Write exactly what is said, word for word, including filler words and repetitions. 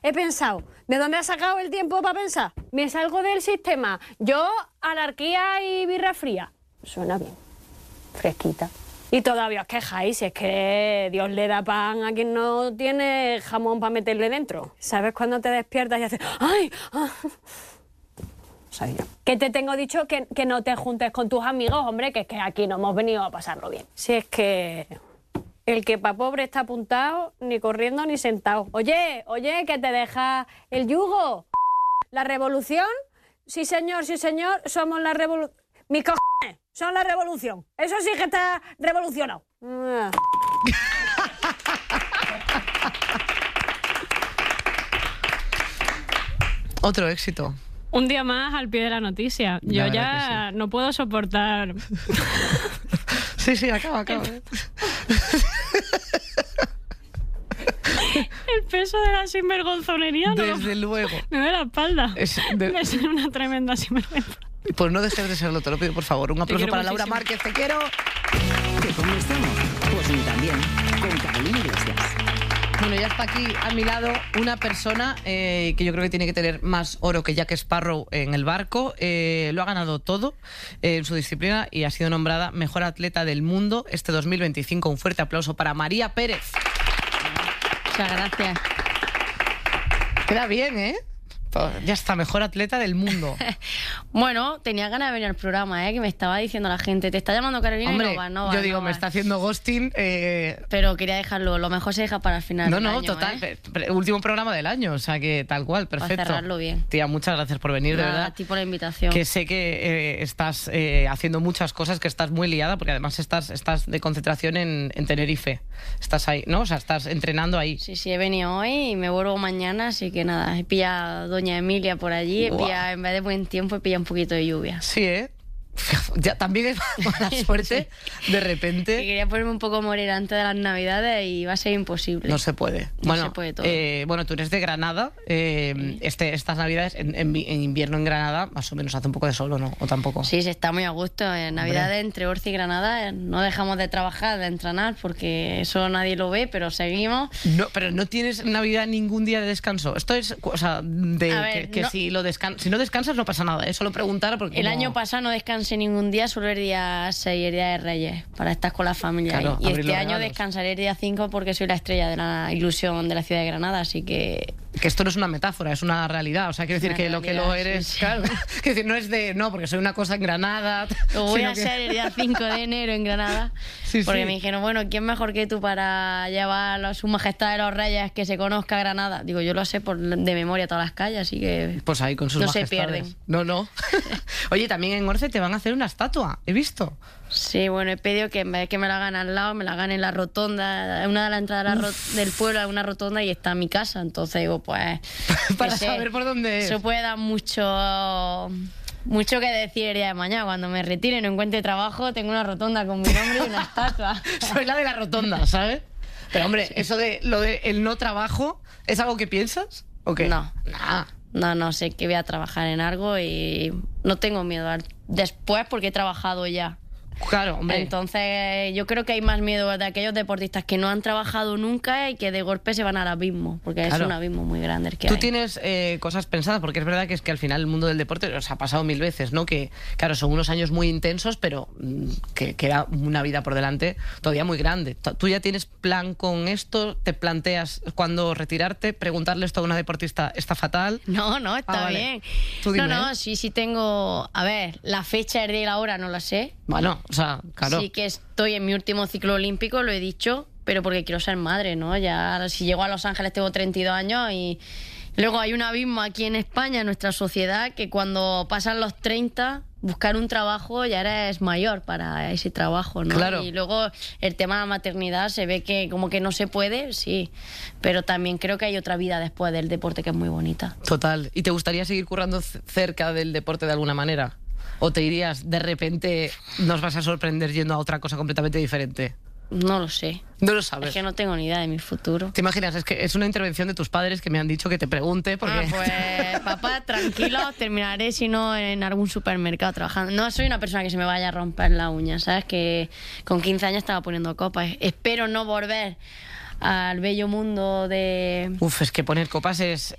He pensado, ¿de dónde has sacado el tiempo para pensar? Me salgo del sistema. Yo, anarquía y birra fría. Suena bien, fresquita. Y todavía os quejáis, si es que Dios le da pan a quien no tiene jamón para meterle dentro. ¿Sabes cuando te despiertas y haces ¡ay! Ah. Soy yo. Que te tengo dicho que, que no te juntes con tus amigos, hombre, que es que aquí no hemos venido a pasarlo bien. Si es que el que pa' pobre está apuntado, ni corriendo ni sentado. Oye, oye, que te deja el yugo. ¿La revolución? Sí, señor, sí, señor, somos la revolución. Mis cojones son la revolución. Eso sí que está revolucionado. Ah. Otro éxito. Un día más al pie de la noticia. Yo La ya sí. no puedo soportar. Sí, sí, acaba, acaba. El peso de la sinvergonzonería. ¿No? Desde luego. Me duele la espalda. Es de... Me soy una tremenda sinvergüenza. Pues no dejes de serlo, te lo pido, por favor. Un aplauso para Laura muchísimo. Márquez, te quiero. ¿Que cómo estamos? Pues ni también, con Carolina Iglesias. Bueno, ya está aquí a mi lado una persona eh, que yo creo que tiene que tener más oro que Jack Sparrow en el barco. Eh, lo ha ganado todo eh, en su disciplina y ha sido nombrada mejor atleta del mundo este dos mil veinticinco. Un fuerte aplauso para María Pérez. Muchas gracias. Queda bien, ¿eh? Ya está, mejor atleta del mundo. Bueno, tenía ganas de venir al programa, ¿eh? Que me estaba diciendo la gente, te está llamando Carolina. Hombre, y no va, no va, yo digo, no me va. está haciendo ghosting. Eh... Pero quería dejarlo, lo mejor se deja para el final No, del no, año, total. ¿eh? Pre- pre- último programa del año, o sea que tal cual, perfecto. Para cerrarlo bien. Tía, muchas gracias por venir, Nada, de verdad. a ti por la invitación. Que sé que eh, estás eh, haciendo muchas cosas, que estás muy liada, porque además estás, estás de concentración en, en Tenerife. Estás ahí, ¿no? O sea, estás entrenando ahí. Sí, sí, he venido hoy y me vuelvo mañana, así que nada, he pillado a Doña Emilia por allí, he Guau. pillado, en vez de buen tiempo, he pillado un poquito de lluvia. Sí, ¿eh? Ya también es mala suerte, de Que repente. quería ponerme un poco morena antes de las Navidades y va a ser imposible. No se puede. No Bueno, se puede todo. eh, bueno, tú eres de Granada. eh, Sí. este, estas Navidades, en, en, en invierno en Granada, más o menos hace un poco de sol, ¿o no? ¿O tampoco? Sí, se está muy a gusto. En Navidades, entre Orci y Granada, eh, no dejamos de trabajar, de entrenar, porque eso nadie lo ve, pero seguimos. No, pero no tienes Navidad ningún día de descanso. Esto es, o sea, de A ver, que, que no- si, lo descan si no descansas no pasa nada. Es solo preguntar porque El como- año pasado no descansé ningún día, solo el día seis, el día de Reyes, para estar con la familia. Claro, ahí. Y abrir este los año regalos. descansaré el día cinco porque soy la estrella de la ilusión de la ciudad de Granada, así que... que esto no es una metáfora, es una realidad. O sea, quiero decir Una que lo que realidad, lo sí, eres, sí. claro. Quiero decir, no es de, no, porque soy una cosa en Granada. Lo voy sino a que- hacer el día cinco de enero en Granada. Sí, porque sí. me dijeron, bueno, ¿quién mejor que tú para llevar a su majestad de los reyes que se conozca Granada? Digo, yo lo sé por, de memoria todas las calles, así que... Pues ahí con sus No se majestades. pierden. No, no. Oye, también en Orce te van a hacer una estatua, he visto. Sí, bueno, he pedido que en vez de que me la hagan al lado, me la hagan en la rotonda, una de las entradas de la ro- del pueblo, hay una rotonda y está mi casa. Entonces digo, pues... Para que sé, saber por dónde es. Eso puede dar mucho... Mucho que decir el día de mañana. Cuando me retire y no encuentre trabajo, tengo una rotonda con mi nombre y una estatua. Soy la de la rotonda, ¿sabes? Pero hombre, eso de lo de el no trabajo, ¿es algo que piensas? ¿O qué? No. Nah. No, no, sé que voy a trabajar en algo y no tengo miedo al después porque he trabajado ya. Claro, hombre. Entonces yo creo que hay más miedo de aquellos deportistas que no han trabajado nunca y que de golpe se van al abismo, porque Claro. es un abismo muy grande el que Tú hay. tienes eh, cosas pensadas, porque es verdad que es que al final el mundo del deporte os ha pasado mil veces, ¿no? Que, claro, son unos años muy intensos, pero mm, que queda una vida por delante todavía muy grande. T- ¿Tú ya tienes plan con esto? ¿Te planteas cuándo retirarte? ¿Preguntarle esto a una deportista está fatal? No, no, está Ah, vale. bien. Tú dime, no, no, ¿eh? sí, sí tengo... A ver, la fecha, el día y la hora no la sé. Bueno, o sea, claro. Sí que estoy en mi último ciclo olímpico, lo he dicho, pero porque quiero ser madre, ¿no? Ya si llego a Los Ángeles tengo treinta y dos años y luego hay un abismo aquí en España, en nuestra sociedad, que cuando pasan los treinta, buscar un trabajo ya eres mayor para ese trabajo, ¿no? Claro. Y luego el tema de la maternidad se ve que como que no se puede, sí, pero también creo que hay otra vida después del deporte que es muy bonita. Total. ¿Y te gustaría seguir currando c- cerca del deporte de alguna manera? ¿O te irías, de repente, nos vas a sorprender yendo a otra cosa completamente diferente? No lo sé. No lo sabes. Es que no tengo ni idea de mi futuro. ¿Te imaginas? Es que es una intervención de tus padres que me han dicho que te pregunte porque... Ah, pues papá, tranquilo, terminaré si no en algún supermercado trabajando. No soy una persona que se me vaya a romper la uña, ¿sabes? Que con quince años estaba poniendo copas. Espero no volver al bello mundo de... Uf, es que poner copas es,